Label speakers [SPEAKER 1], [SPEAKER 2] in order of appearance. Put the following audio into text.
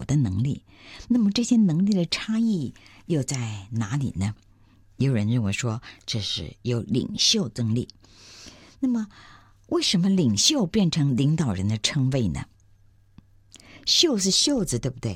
[SPEAKER 1] 的能力。那么这些能力的差异又在哪里呢？有人认为说这是由领袖增力。那么为什么领袖变成领导人的称谓呢？袖是袖子，对不对？